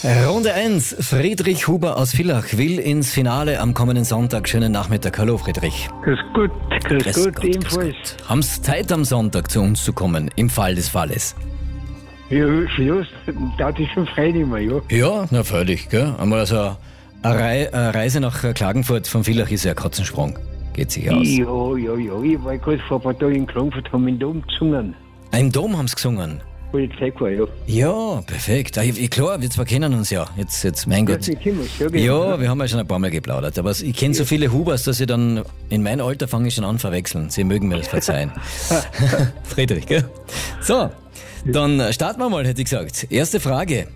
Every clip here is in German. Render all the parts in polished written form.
Runde 1. Friedrich Huber aus Villach will ins Finale am kommenden Sonntag. Schönen Nachmittag. Hallo Friedrich. Grüß Gott, ebenfalls. Haben Sie Zeit am Sonntag zu uns zu kommen, im Fall des Falles? Ja, da hatte ich schon frei nicht mehr, ja. Ja, na völlig, gell? Einmal so eine Reise nach Klagenfurt von Villach ist ja ein Katzensprung. Geht sich aus. Ja. Ich war gerade vor ein paar Tagen in Klagenfurt, haben in Dom gesungen. Im Dom haben Sie gesungen? Wo ich gesagt war, ja. Ja, perfekt. Klar, wir zwei kennen uns ja. Jetzt, mein Gott. Ja, wir haben ja schon ein paar Mal geplaudert. Aber ich kenne so viele Hubers, dass ich dann in mein Alter fange ich schon an verwechseln. Sie mögen mir das verzeihen. Friedrich, gell? So, dann starten wir mal, hätte ich gesagt. Erste Frage.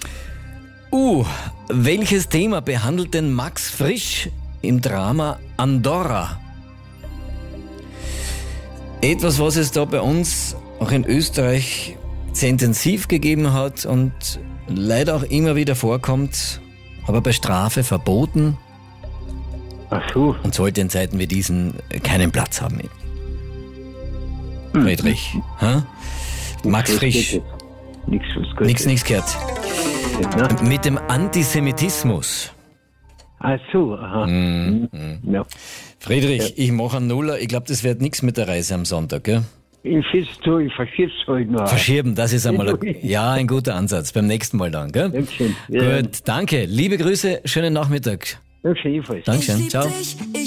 Welches Thema behandelt denn Max Frisch im Drama Andorra? Etwas, was es da bei uns auch in Österreich sehr intensiv gegeben hat und leider auch immer wieder vorkommt, aber bei Strafe verboten. Ach so. Und sollte in Zeiten wie diesen keinen Platz haben. Friedrich, Max Frisch. Nichts gehört. Ja. Mit dem Antisemitismus. Ach so, aha. Ja. Friedrich, ich mache einen Nuller. Ich glaube, das wird nichts mit der Reise am Sonntag, gell? Ich verschieb's halt noch. Verschieben, das ist einmal ein guter Ansatz. Beim nächsten Mal dann, gell? Dankeschön. Ja. Gut, danke. Liebe Grüße, schönen Nachmittag. Dankeschön, ebenfalls. Dankeschön, ciao.